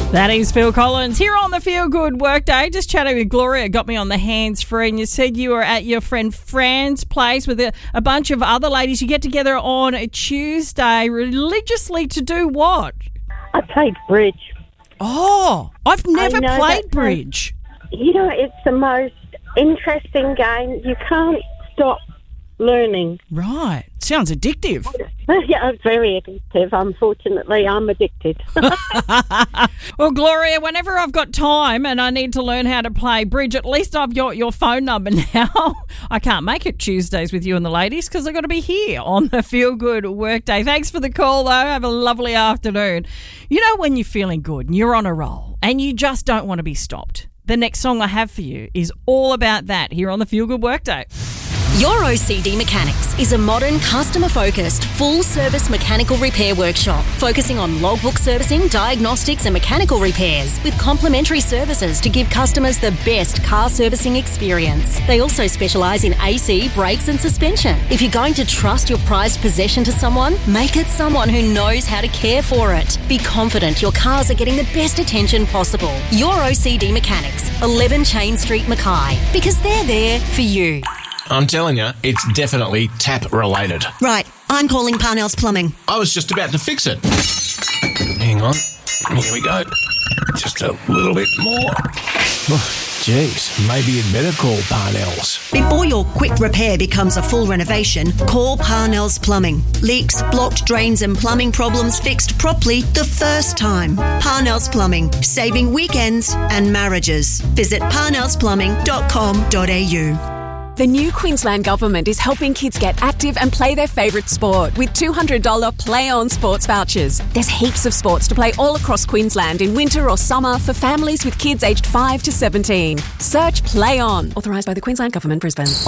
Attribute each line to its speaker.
Speaker 1: That is Phil Collins here on the Feel Good Workday. Just chatting with Gloria, got me on the hands free, and you said you were at your friend Fran's place with a bunch of other ladies. You get together on a Tuesday religiously to do what?
Speaker 2: I played bridge.
Speaker 1: Oh, I've never played bridge.
Speaker 2: You know, it's the most interesting game. You can't stop learning.
Speaker 1: Right. Sounds addictive.
Speaker 2: Yeah, it's very addictive. Unfortunately, I'm addicted.
Speaker 1: Well, Gloria, whenever I've got time and I need to learn how to play bridge, at least I've got your phone number now. I can't make it Tuesdays with you and the ladies because I've got to be here on the Feel Good Workday. Thanks for the call, though. Have a lovely afternoon. You know when you're feeling good and you're on a roll and you just don't want to be stopped? The next song I have for you is all about that here on the Feel Good Workday.
Speaker 3: Your OCD Mechanics is a modern, customer-focused, full-service mechanical repair workshop focusing on logbook servicing, diagnostics and mechanical repairs with complimentary services to give customers the best car servicing experience. They also specialise in AC, brakes and suspension. If you're going to trust your prized possession to someone, make it someone who knows how to care for it. Be confident your cars are getting the best attention possible. Your OCD Mechanics, 11 Chain Street, Mackay, because they're there for you.
Speaker 4: I'm telling you, it's definitely tap-related.
Speaker 5: Right, I'm calling Parnell's Plumbing.
Speaker 4: I was just about to fix it. Hang on. Here we go. Just a little bit more. Jeez, maybe you'd better call Parnell's.
Speaker 5: Before your quick repair becomes a full renovation, call Parnell's Plumbing. Leaks, blocked drains and plumbing problems fixed properly the first time. Parnell's Plumbing, saving weekends and marriages. Visit parnellsplumbing.com.au.
Speaker 6: The new Queensland Government is helping kids get active and play their favourite sport with $200 Play On sports vouchers. There's heaps of sports to play all across Queensland in winter or summer for families with kids aged 5 to 17. Search Play On. Authorised by the Queensland Government, Brisbane.